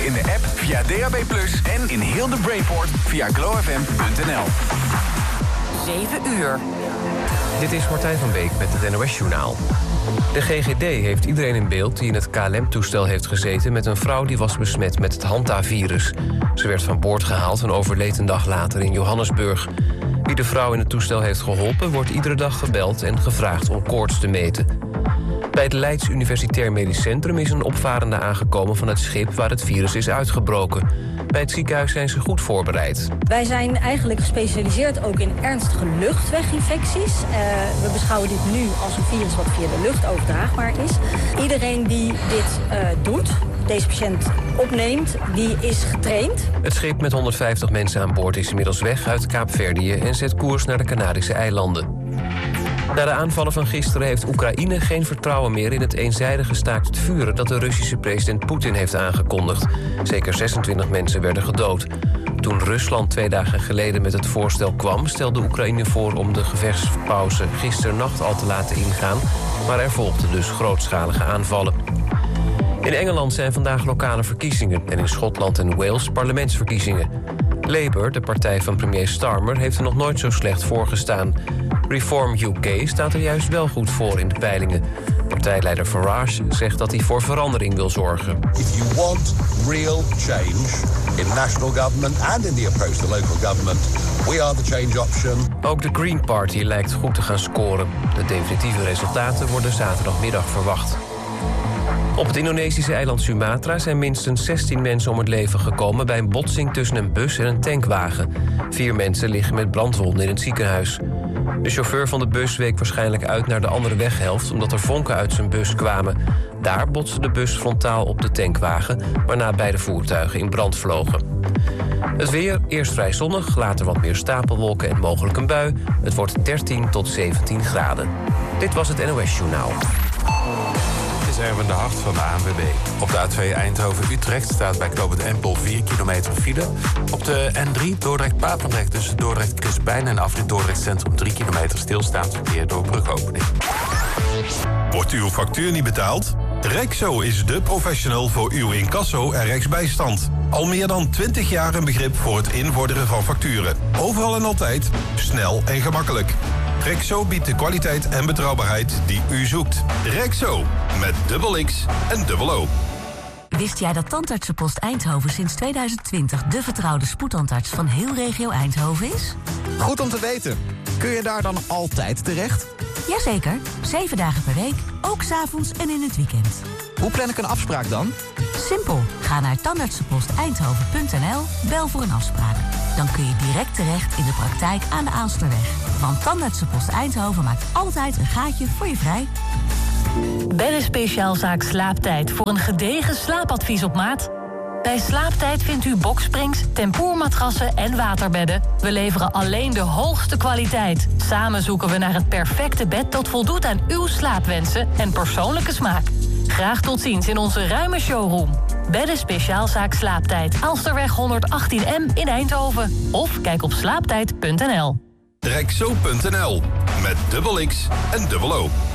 in de app, via DAB+, en in heel de Brainport via glowfm.nl. 7 uur. Dit is Martijn van Beek met het NOS-journaal. De GGD heeft iedereen in beeld die in het KLM-toestel heeft gezeten met een vrouw die was besmet met het Hanta-virus. Ze werd van boord gehaald en overleed een dag later in Johannesburg. Wie de vrouw in het toestel heeft geholpen wordt iedere dag gebeld en gevraagd om koorts te meten. Bij het Leids Universitair Medisch Centrum is een opvarende aangekomen van het schip waar het virus is uitgebroken. Bij het ziekenhuis zijn ze goed voorbereid. Wij zijn eigenlijk gespecialiseerd ook in ernstige luchtweginfecties. We beschouwen dit nu als een virus wat via de lucht overdraagbaar is. Iedereen die dit doet, deze patiënt opneemt, die is getraind. Het schip met 150 mensen aan boord is inmiddels weg uit Kaapverdië en zet koers naar de Canarische eilanden. Na de aanvallen van gisteren heeft Oekraïne geen vertrouwen meer in het eenzijdige staakt het vuren dat de Russische president Poetin heeft aangekondigd. Zeker 26 mensen werden gedood. Toen Rusland 2 dagen geleden met het voorstel kwam, stelde Oekraïne voor om de gevechtspauze gisternacht al te laten ingaan, maar er volgden dus grootschalige aanvallen. In Engeland zijn vandaag lokale verkiezingen en in Schotland en Wales parlementsverkiezingen. Labour, de partij van premier Starmer, heeft er nog nooit zo slecht voor gestaan. Reform UK staat er juist wel goed voor in de peilingen. Partijleider Farage zegt dat hij voor verandering wil zorgen. If you want real change in national government and in the approach to local government, we are the change option. Ook de Green Party lijkt goed te gaan scoren. De definitieve resultaten worden zaterdagmiddag verwacht. Op het Indonesische eiland Sumatra zijn minstens 16 mensen om het leven gekomen bij een botsing tussen een bus en een tankwagen. 4 mensen liggen met brandwonden in het ziekenhuis. De chauffeur van de bus week waarschijnlijk uit naar de andere weghelft omdat er vonken uit zijn bus kwamen. Daar botste de bus frontaal op de tankwagen, waarna beide voertuigen in brand vlogen. Het weer, eerst vrij zonnig, later wat meer stapelwolken en mogelijk een bui. Het wordt 13 tot 17 graden. Dit was het NOS-journaal. Dit is Erwin de Hart van de ANWB. Op de A2 Eindhoven-Utrecht staat bij knooppunt Empel 4 kilometer file. Op de N3 Dordrecht-Papendrecht tussen Dordrecht-Kustbijn en afrit Dordrecht Centrum 3 kilometer stilstaand verkeer door brugopening. Wordt uw factuur niet betaald? Rexo is de professional voor uw incasso en rechtsbijstand. Al meer dan 20 jaar een begrip voor het invorderen van facturen. Overal en altijd, snel en gemakkelijk. Rexo biedt de kwaliteit en betrouwbaarheid die u zoekt. Rexo, met dubbel X en dubbel O. Wist jij dat Tandartsenpost Eindhoven sinds 2020 de vertrouwde spoedtandarts van heel regio Eindhoven is? Goed om te weten. Kun je daar dan altijd terecht? Jazeker, 7 dagen per week, ook 's avonds en in het weekend. Hoe plan ik een afspraak dan? Simpel, ga naar tandartsenposteindhoven.nl, bel voor een afspraak. Dan kun je direct terecht in de praktijk aan de Aalsterweg. Want Tandartsenpost Eindhoven maakt altijd een gaatje voor je vrij. Bellen Speciaalzaak Slaaptijd voor een gedegen slaapadvies op maat. Bij Slaaptijd vindt u boksprings, tempoermatrassen en waterbedden. We leveren alleen de hoogste kwaliteit. Samen zoeken we naar het perfecte bed dat voldoet aan uw slaapwensen en persoonlijke smaak. Graag tot ziens in onze ruime showroom. Bedden Speciaalzaak Slaaptijd. Aalsterweg 118M in Eindhoven. Of kijk op slaaptijd.nl. Rexo.nl, met dubbel X en dubbel O.